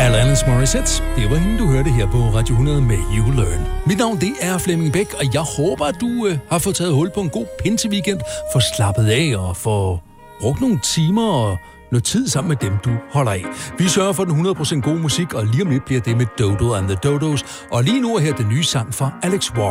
Alanis Morissette. Det var hende, du hørte her på Radio 100 med You Learn. Mit navn, det er Flemming Bæk, og jeg håber, at du har fået taget hul på en god pinseweekend, for slappet af og for brugt nogle timer og noget tid sammen med dem, du holder af. Vi sørger for den 100% god musik, og lige om lidt bliver det med Dodo and the Dodos. Og lige nu er her den nye sang fra Alex Walker.